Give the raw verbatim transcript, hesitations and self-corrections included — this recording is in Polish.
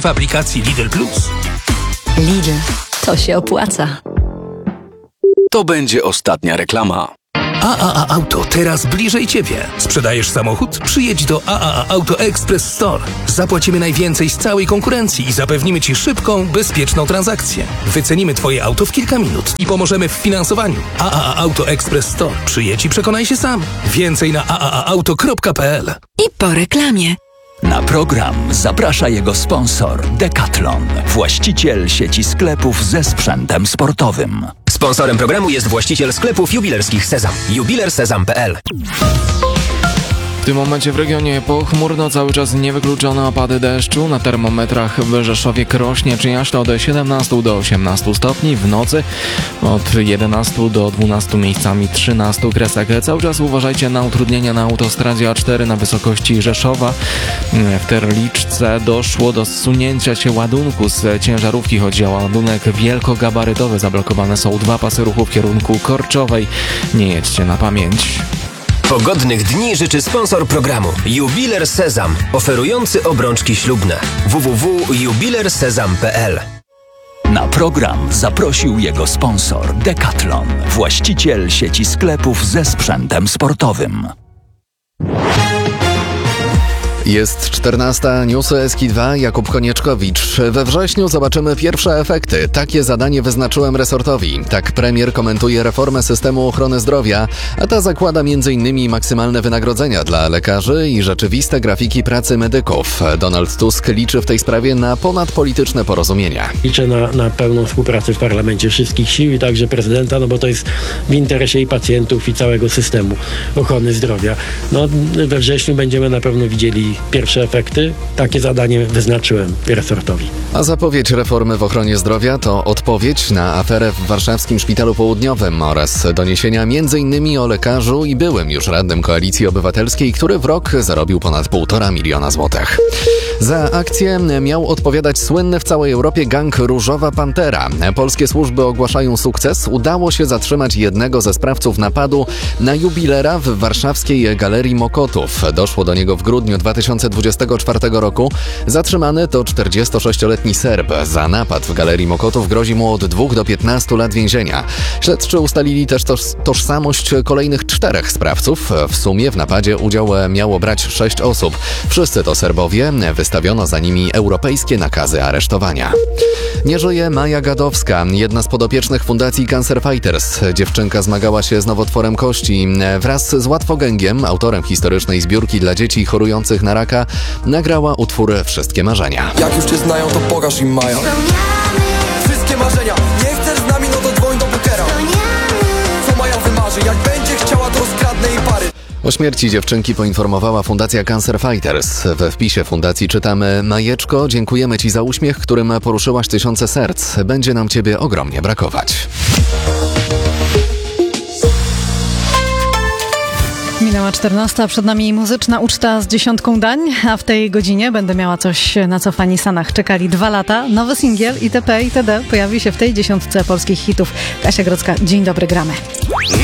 w aplikacji Lidl Plus. Lidl, to się opłaca. To będzie ostatnia reklama. A A A Auto teraz bliżej Ciebie. Sprzedajesz samochód? Przyjedź do A A A Auto Express Store. Zapłacimy najwięcej z całej konkurencji i zapewnimy Ci szybką, bezpieczną transakcję. Wycenimy Twoje auto w kilka minut i pomożemy w finansowaniu. A A A Auto Express Store. Przyjedź i przekonaj się sam. Więcej na a a a auto kropka p l. I po reklamie. Na program zaprasza jego sponsor Decathlon, właściciel sieci sklepów ze sprzętem sportowym. Sponsorem programu jest właściciel sklepów jubilerskich Sezam. jubiler sezam kropka p l. W tym momencie w regionie pochmurno, cały czas niewykluczone opady deszczu. Na termometrach w Rzeszowie, Krośnie czy Jaśle od siedemnastu do osiemnastu stopni. W nocy od jedenastu do dwunastu, miejscami trzynastu kresek. Cały czas uważajcie na utrudnienia na autostradzie A cztery na wysokości Rzeszowa. W Terliczce doszło do zsunięcia się ładunku z ciężarówki. Chodzi o ładunek wielkogabarytowy. Zablokowane są dwa pasy ruchu w kierunku Korczowej. Nie jedźcie na pamięć. Pogodnych dni życzy sponsor programu Jubiler Sezam, oferujący obrączki ślubne. w w w kropka jubiler sezam kropka p l. Na program zaprosił jego sponsor Decathlon, właściciel sieci sklepów ze sprzętem sportowym. Jest czternasta, newsy S K dwa, Jakub Konieczkowicz. We wrześniu zobaczymy pierwsze efekty. Takie zadanie wyznaczyłem resortowi. Tak premier komentuje reformę systemu ochrony zdrowia, a ta zakłada między innymi maksymalne wynagrodzenia dla lekarzy i rzeczywiste grafiki pracy medyków. Donald Tusk liczy w tej sprawie na ponadpolityczne porozumienia. Liczę na, na pełną współpracę w parlamencie wszystkich sił i także prezydenta, no bo to jest w interesie i pacjentów, i całego systemu ochrony zdrowia. No, we wrześniu będziemy na pewno widzieli pierwsze efekty. Takie zadanie wyznaczyłem resortowi. A zapowiedź reformy w ochronie zdrowia to odpowiedź na aferę w warszawskim Szpitalu Południowym oraz doniesienia między innymi o lekarzu i byłym już radnym Koalicji Obywatelskiej, który w rok zarobił ponad półtora miliona złotych. Za akcję miał odpowiadać słynny w całej Europie gang Różowa Pantera. Polskie służby ogłaszają sukces. Udało się zatrzymać jednego ze sprawców napadu na jubilera w warszawskiej Galerii Mokotów. Doszło do niego w grudniu dwa tysiące dwudziestego czwartego roku. Zatrzymany to czterdziestosześcioletni Serb. Za napad w Galerii Mokotów grozi mu od dwóch do piętnastu lat więzienia. Śledczy ustalili też toż, tożsamość kolejnych czterech sprawców. W sumie w napadzie udział miało brać sześć osób. Wszyscy to Serbowie. Wystawiono za nimi europejskie nakazy aresztowania. Nie żyje Maja Gadowska, jedna z podopiecznych Fundacji Cancer Fighters. Dziewczynka zmagała się z nowotworem kości. Wraz z Łatwogęgiem, autorem historycznej zbiórki dla dzieci chorujących na raka, nagrała utwór Wszystkie Marzenia. Jak już cię znają, to pokaż im, Maja. Wszystkie marzenia. Nie chcesz z nami, no to dzwoń do Bookera. Co Maja wymarzy, jak będzie chciała, to skradnę jej pary. O śmierci dziewczynki poinformowała Fundacja Cancer Fighters. We wpisie fundacji czytamy: Majeczko, dziękujemy Ci za uśmiech, którym poruszyłaś tysiące serc. Będzie nam Ciebie ogromnie brakować. Minęła czternasta, przed nami muzyczna uczta z dziesiątką dań, a w tej godzinie będę miała coś, na co fani Sanach czekali dwa lata. Nowy singiel itp. itd. pojawi się w tej dziesiątce polskich hitów. Kasia Grodzka, dzień dobry, gramy.